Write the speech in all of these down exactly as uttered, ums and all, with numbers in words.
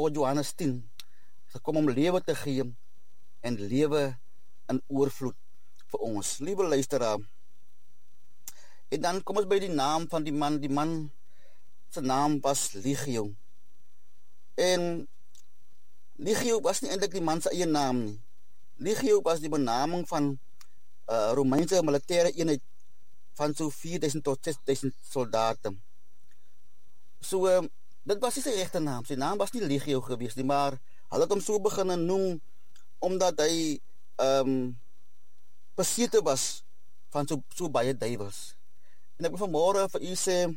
volgens Johannes tien, gekom om lewe te gee en lewe in oorvloed vir ons. Liewe luisteraar, en dan kom ons by die naam van die man. Die man sy naam was Legio. En Legio was nie eintlik die man se eie naam nie. Legio was die benaming van uh, Romeinse militaire eenheid van so vier duisend tot ses duisend soldaten. So, uh, dit was nie sy regte naam. Sy naam was nie Legio gewees nie, maar hulle het hom so begin noem omdat hy um, besete was van so, so baie duivels. En ek wil vanmôre vir u sê,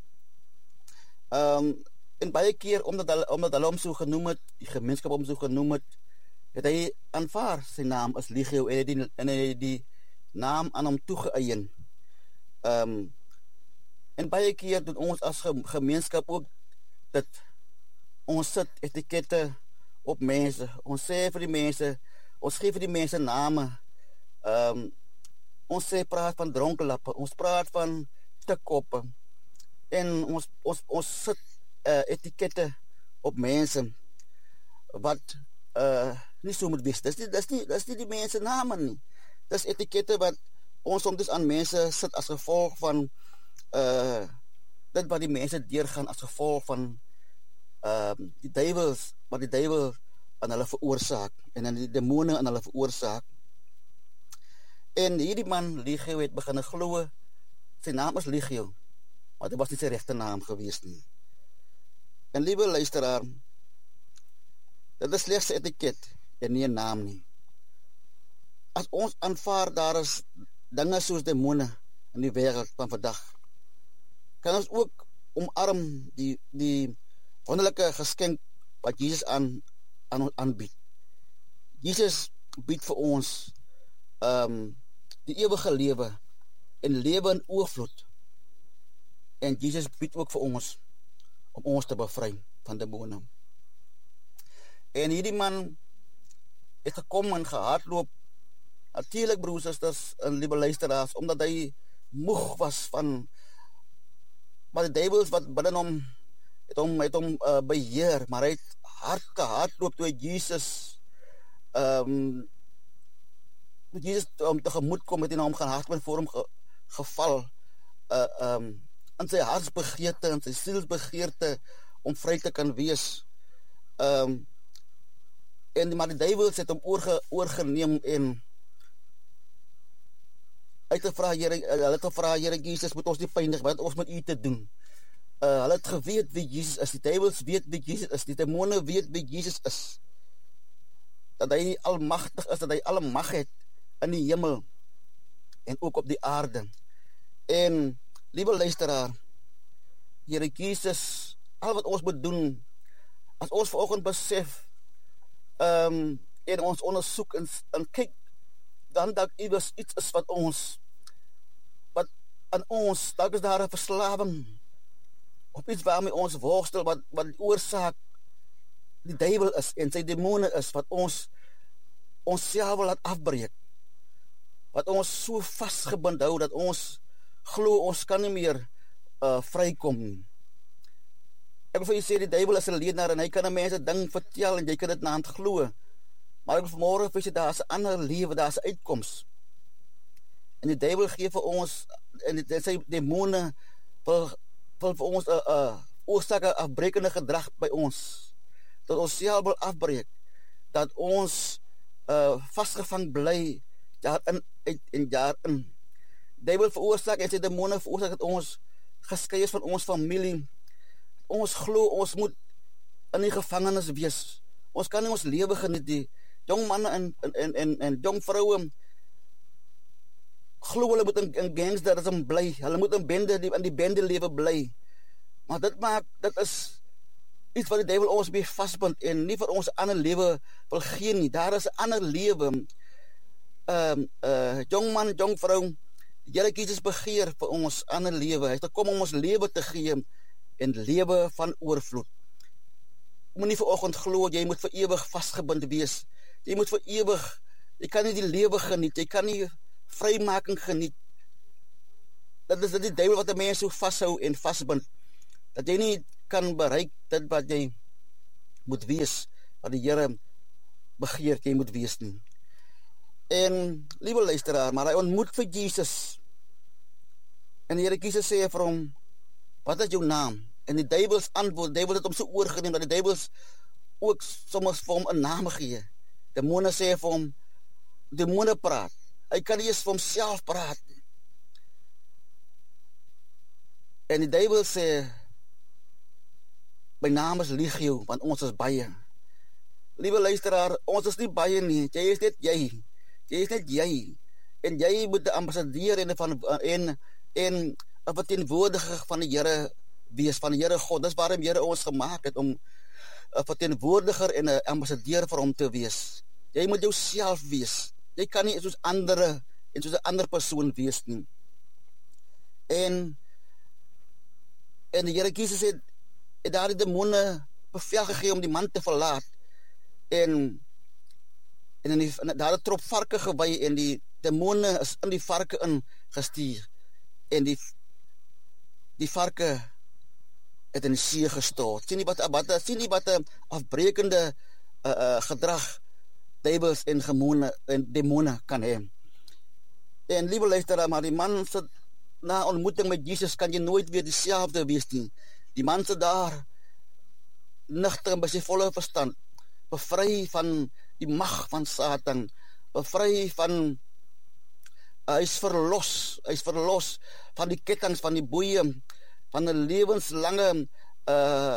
um, en baie keer, omdat hulle, omdat hulle hom so genoem het, die gemeenskap hom so genoem het, het hy aanvaar sy naam as Legio, en hy die, en hy die naam aan hom toegeëien. Um, en baie keer doen ons as gemeenskap ook dit. Ons sit etikette op mense, ons sê vir die mense, ons geef vir die mense name, um, ons sê praat van dronkelappe, ons praat van tikkoppe, en ons, ons, ons sit uh, etikette op mense, wat uh, nie so moet wees. Dis nie, dis nie, dis nie die mense name nie. Dis etikette wat ons soms aan mense sit as gevolg van uh, dit wat die mense deurgaan as gevolg van uh, die duivels, wat die duivel aan hulle veroorsaak, en aan die demone aan hulle veroorsaak. En hierdie man, Legio, het begin glo, sy naam is Legio, maar dit was nie sy regte naam gewees nie. En liewe luisteraar, dit is slechts etiket, en nie 'n naam nie. As ons aanvaar daar is dinge soos demone in die wêreld van vandag, kan ons ook omarm die, die wonderlike geskenk wat Jesus aan, aan ons aanbied. Jesus bied vir ons um, die ewige lewe en lewe in oorvloed. En Jesus bied ook vir ons om ons te bevry van demone. En hierdie man het gekom en gehardloop, natuurlijk broers, susters en liewe luisteraars, omdat hy moeg was van maar die duivels wat binne hom het hom, het hom uh, beheer, maar hy het hard gehardloop toe hy Jesus um, toe Jesus om um, tegemoet kom, het hy na hom gaan hardloop voor hom ge, geval uh, um, in sy hartsbegeerte, in sy sielsbegeerte om vry te kan wees. Um, en maar die duivels het hom oorge, oorgeneem en hy het gevra, Here, hulle het gevra, Here Jesus, moet ons nie pynig, wat ons met u te doen. Uh, hulle het geweet wie Jesus is, die duivels weet wie Jesus is, die demone weet wie Jesus is, dat hy almagtig is, dat hy alle mag het in die hemel en ook op die aarde. En liewe luisteraar, Here Jesus, al wat ons moet doen, as ons vanoggend besef um, en ons ondersoek en, en kyk, dan dat iewers iets is wat ons wat aan ons, dat is daar 'n verslawing op iets waarmee ons worstel, wat, wat die oorsaak die duivel is en sy demone is, wat ons ons self wil laat afbreek, wat ons so vastgebind hou, dat ons glo ons kan nie meer uh, vrykom. Ek wil vir jy sê, die duivel is 'n leienaar en hy kan 'n mens 'n ding vertel en jy kan dit na hand glo. Maar ek wil vanmôre vir jy, daar is 'n ander lewe, daar is 'n uitkoms. En die duivel gee vir ons, en die, sy demone wil, wil vir ons 'n uh, uh, oorsaak 'n afbrekende gedrag by ons, dat ons self wil afbreek, dat ons uh, vastgevang bly daarin uit en daarin. Die duivel veroorsaak en sy demone veroorsaak dat ons geskei is van ons familie. Ons glo ons moet in die gevangenis wees. Ons kan nie ons lewe geniet nie. Jong manne en, en, en, en jong vroue glo hulle moet in, in gangsterisme bly. Hulle moet in bende, in die bende lewe bly. Maar dit maak, dit is iets wat die duivel ons mee vastbind en nie vir ons ander lewe wil gee nie. Daar is 'n ander lewe. Um, uh, jong man, jong vrou, die Here Jesus begeer vir ons ander lewe. Hy het gekom om ons lewe te gee en lewe van oorvloed. Moet nie vanoggend glo, jy moet vir ewig vastgebind wees. Jy moet vir ewig, jy kan nie die lewe geniet, jy kan nie vrymaking geniet. Dat is dit die duivel wat 'n mens so vasthou en vastbind, dat jy nie kan bereik dit wat jy moet wees, wat die Here begeer jy moet wees nie. En, liewe luisteraar, maar hy ontmoet vir Jesus. En die Here Jesus sê vir hom, wat is jou naam? En die duivels antwoord, die duivel het hom so oorgeneem, dat die duivels ook soms vir hom 'n naam gee. Demone sê vir hom, demone praat. Hy kan nie eens vir homself praat nie. En die duivel sê, my naam is Legio, want ons is baie. Liewe luisteraar, ons is nie baie nie, jy is net jy. Jy is net jy. En jy moet 'n ambassadeur en 'n van en en 'n verteenwoordiger van die Here wees, van die Here God. Dis waarom die Here ons gemaak het, om 'n verteenwoordiger en 'n ambassadeur vir hom te wees. Jy moet jouself wees. Jy kan nie soos ander en soos 'n ander persoon wees nie. En en die Here Jesus het, het daar die demone bevel gegee om die man te verlaat. En en in die, daar het 'n trop varke gewy en die demone is in die varke ingestuur. En die die varke het in die see gestort. Sien nie wat wat sien nie wat 'n afbrekende uh, uh, gedrag duivels en gemone en demone kan hê. En liewe luisteraar, maar die man sit na ontmoeting met Jesus kan jy nooit weer dieselfde wees nie. Die man sit daar nugter by sy volle verstand, bevry van die mag van Satan, bevry van uh, hy is verlos, hy is verlos van die kettinge, van die boeie, van 'n lewenslange uh,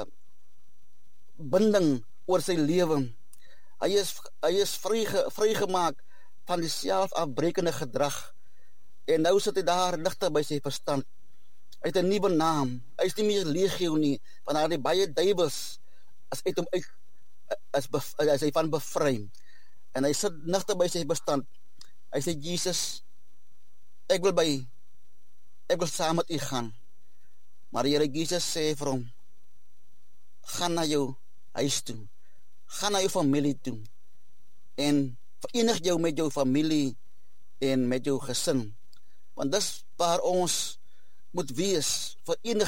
binding oor sy lewe. Hy is hy is vry vrygemaak van die selfafbrekende gedrag. En nou sit hy daar nugter by sy verstand. Hy het 'n nuwe naam. Hy is nie meer Legio nie, want daar die baie duiwels as uit hom uit as, as hy van bevry. En hy sit nugter by sy verstand. Hy sê, Jesus, ek wil by ek wil saam met u gaan. Maar die Here Jesus sê vir hom, gaan na jou huis toe. Gaan na jou familie toe. En verenig jou met jou familie en met jou gesin. Want dis waar ons moet wees, verenig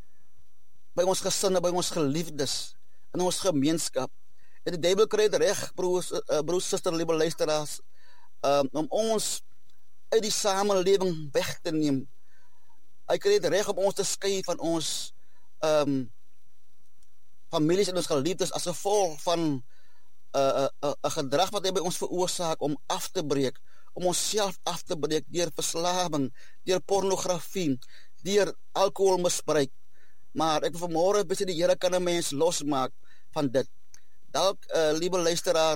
by ons gesinne, by ons geliefdes, in ons gemeenskap. En die duiwel kry dit reg, broers, uh, broers, suster, liewe luisteraars, um, om ons uit die samelewing weg te neem. Hy kry dit reg om ons te skei van ons um, families en ons geliefdes as gevolg van 'n uh, uh, uh, gedrag wat hy by ons veroorsaak om af te breek, om onsself af te breek deur verslawing, deur pornografie, deur alkoholmisbruik. Maar ek wil vanmôre besê die Here kan 'n mens losmaak van dit. Dalk, uh, liewe luisteraar,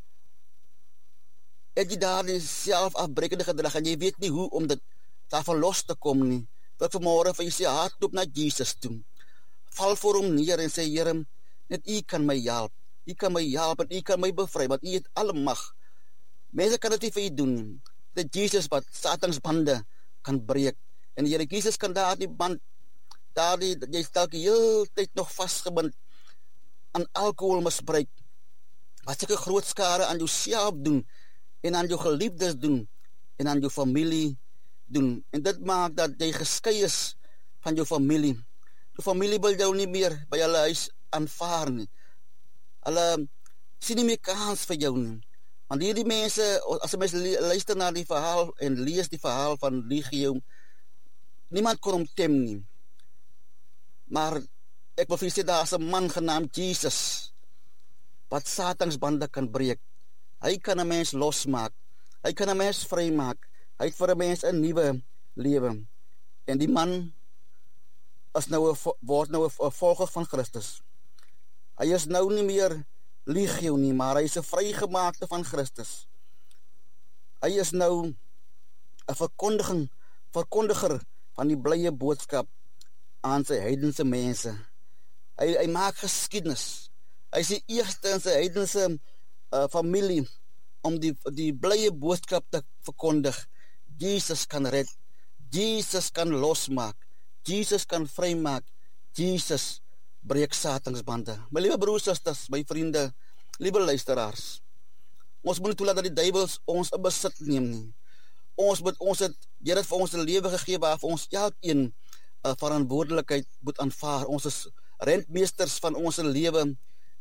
het jy daar die selfafbrekende gedrag en jy weet nie hoe om dit daarvan los te kom nie. Wil ek vanmôre vir jy sê, hardloop na Jesus toe. Val voor hom neer en sê, Here, net u kan my help. U kan my help en u kan my bevry, want u het alle mag. Mense kan dit nie vir u doen nie. Dit Jesus wat Satans bande kan breek. En die Here Jesus kan daar die band, daar die, jy is dalk die hele tyd nog vastgebind aan alkoholmisbruik. Wat seker groot skade aan jouself doen, en aan jou geliefdes doen, en aan jou familie doen. En dit maak dat jy geskei is van jou familie. Jou familie wil jou nie meer by hulle huis aanvaar nie. Hulle sien nie meer kans vir jou nie. Want hierdie mense, as 'n mens luister na die verhaal en lees die verhaal van Legio, niemand kon hom tem nie. Maar ek wil vir jy sê, daar is 'n man genaamd Jesus, wat Satans bande kan breek. Hy kan 'n mens losmaak. Hy kan 'n mens vrymaak. Hy het vir 'n mens 'n nuwe lewe. En die man is nou 'n word nou 'n volger van Christus. Hy is nou nie meer Legio nie, maar hy is 'n vrygemaakte van Christus. Hy is nou 'n verkondiging, verkondiger van die blye boodskap aan sy heidense mense. Hy, hy maak geskiedenis. Hy is die eerste in sy heidense uh, familie om die, die blye boodskap te verkondig. Jesus kan red. Jesus kan losmaak. Jesus kan vrymaak. Jesus breek Satans bande. My liewe broers, susters, my vriende, liewe luisteraars. Ons moet nie toelaat dat die duiwels ons in besit neem nie. Ons moet ons het Here het vir ons 'n lewe gegee waar vir ons elkeen 'n verantwoordelikheid moet aanvaar. Ons is rentmeesters van ons lewe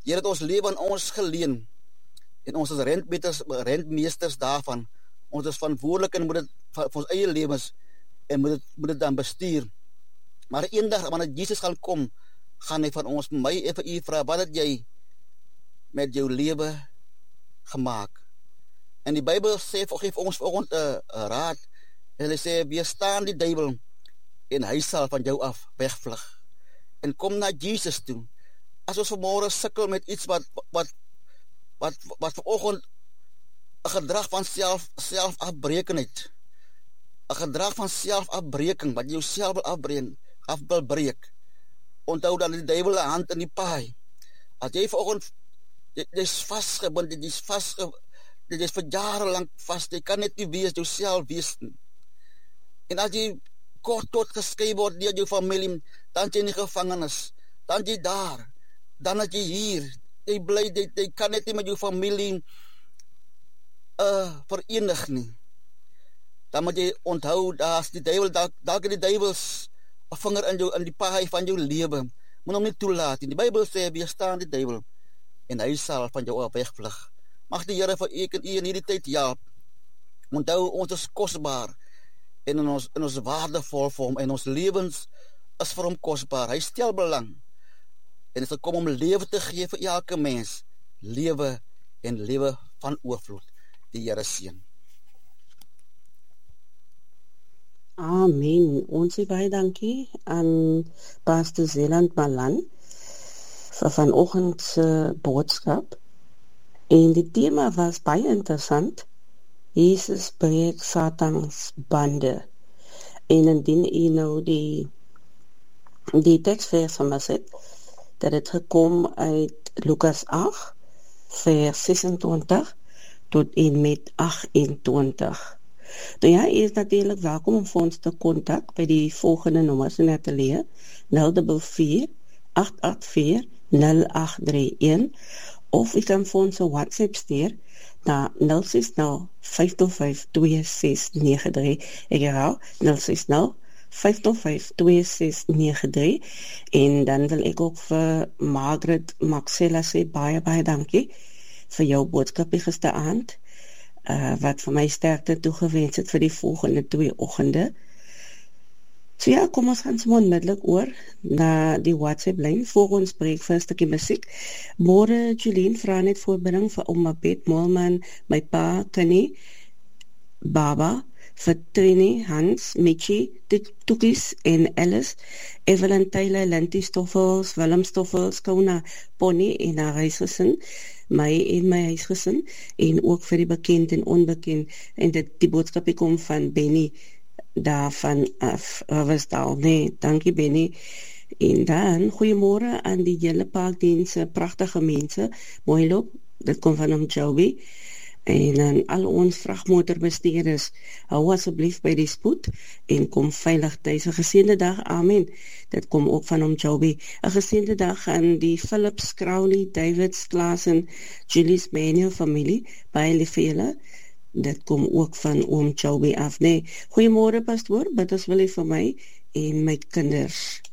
Jy het ons lewe aan ons geleen, en ons is rentmeesters, rentmeesters daarvan. Ons is verantwoordelik en moet het vir ons eie lewens, en moet het, moet het dan bestuur. Maar eendag, wanneer Jesus gaan kom, gaan hy van ons, my en vir u vra, wat het jy met jou lewe gemaakt? En die Bybel sê, geef ons vanoggend 'n uh, raad, en hy sê, weerstaan die duiwel, en hy sal van jou af wegvlug. En kom na Jesus toe. As ons vanmôre sukkel met iets wat, wat, wat, wat vanoggend 'n gedrag van self, selfafbrekenheid, 'n gedrag van selfafbreking, wat jou self wil afbreek, af wil breek, onthou dat die duiwel 'n hand in die paai. As jy vanoggend, jy is vastgebind, jy is vastge, jy is vir jare lang vast, jy kan net nie wees, jou self wees nie. En as jy kort tot geskei word deur jou familie, dan jy in die gevangenis, dan jy daar, dan as jy hier, jy bly, jy, jy kan net nie met jou familie uh, verenig nie. Dan moet jy onthou, daar is die duiwel, daar, daar die duiwels 'n vinger in jou, in die paai van jou lewe, moet hom nie toelaat. Die Bybel sê, weerstaan die duiwel, en hy sal van jou af wegvlug. Mag die Here vir ek en u in hierdie tyd help. Onthou, ons is kosbaar, en in ons, in ons waardevol vir hom, en ons lewens is vir hom kosbaar. Hy stel belang, en is gekom om lewe te gee vir elke mens, lewe en lewe van oorvloed. Die Here seën. Amen. Ons sê baie dankie aan Pastor Zeeland Malan vir vanoggend se boodskap. En die tema was baie interessant. Jesus breek Satans bande. En indien u nou die die tekstvers van ons het, dat het gekom uit Lukas agt, vers sesentwintig tot en met agtentwintig. Nou ja, u is natuurlijk welkom om vir ons te kontak by die volgende nommers in het atelier, nul vier vier, agt agt vier, nul agt drie een, of u kan vir ons 'n WhatsApp stuur na nul ses nul, vyf nul vyf, twee ses nege drie. Ek herhaal, nul ses nul, vyf nul vyf, twee ses nege drie. En dan wil ek ook vir Margaret Maxella sê, baie, baie dankie vir jou boodskap gisteraand, uh, wat vir my sterkte toegewens het vir die volgende twee oggende. So ja, kom ons gaan sommer onmiddellik oor na die WhatsApp-lyn voor ons breek vir 'n stukkie musiek. Môre, Julien, vra net voorbinding vir ouma Bet Moelman, my pa, Kenny, Baba, vir Trini, Hans, Michi, Tukis en Alice, Evelyn Taylor, Linty Stoffels, Willem Stoffels, Kona, Bonnie en haar huisgesin, my en my huisgesin, en ook vir die bekend en onbekend, en dit, die boodskap kom van Benny, daarvan af, Riversdal, nee, dankie Benny. En dan, goeiemôre aan die hele parkdienste, prachtige mense, mooi loop, dit kom van om Joby, en aan al ons vragmotorbestuurders, hou asseblief by die spoed, en kom veilig thuis, 'n geseënde dag, amen, dit kom ook van om Joby, 'n geseënde dag aan die Philips, Crowley, Davids, Klaasen, Julius Manuel familie, baie lief vir julle, dit kom ook van oom Joby af, nee, goeiemôre pastoor, bid as wil jy vir my en my kinders.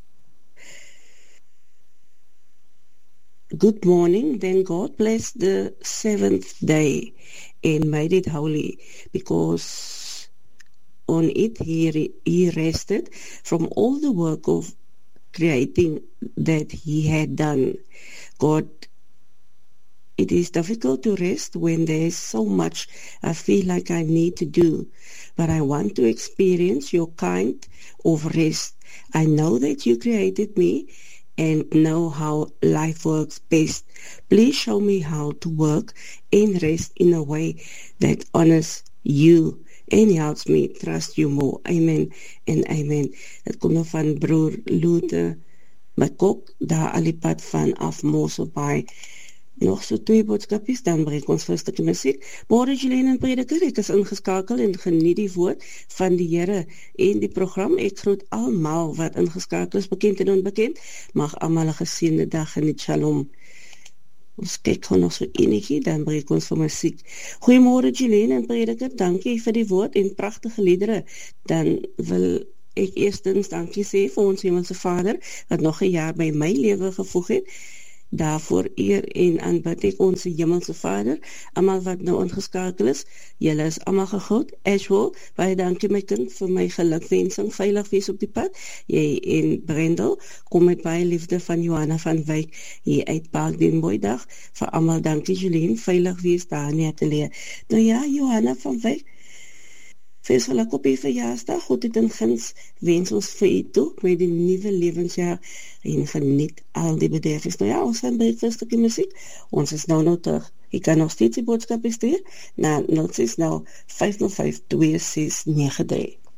Good morning, then God bless the seventh day and made it holy, because on it he, he rested from all the work of creating that he had done. God, it is difficult to rest when there is so much I feel like I need to do, but I want to experience your kind of rest. I know that you created me and know how life works best. Please show me how to work and rest in a way that honors you and helps me trust you more. Amen en amen. Het kom nog van broer Lute Makok, daar alipad van af Mosselbaai. Nog so twee boodskapies, dan breek ons vir 'n stukkie musiek. Môre Julien en Prediker, ek is ingeskakel en geniet die woord van die Here en die program. Ek groet almal wat ingeskakel is, bekend en onbekend. Mag almal 'n geseënde dag geniet. Shalom. Ons kyk gewoon nog so enetjie, dan breek ons vir musiek. Goeiemôre Julien en Prediker, dankie vir die woord en pragtige liedere. Dan wil ek eerstens dankie sê vir ons Hemelse Vader, wat nog 'n jaar by my lewe gevoeg het. Daarvoor eer en aanbid ek ons Hemelse Vader, almal wat nou ingeskakel is, julle is almal gegroet. Ashwell, baie dankie my kind vir my gelukwensing, veilig wees op die pad. Jy en Brendel, kom met baie liefde van Johanna van Wyk, hier uit Baaldeenboydag, vir almal dankie Jolien, veilig wees daar in die atelier. Nou ja, Johanna van Wyk, feestelijk op die verjaarsdag, God het in guns, wens ons vir u toe, met die nuwe lewensjaar, en geniet al die bederfjes. Nou ja, ons gaan by het stukje muziek, ons is nou nou terug. Ek kan nog steeds die boodskap stuur, na nul ses nul vyf nul vyf twee ses nege drie.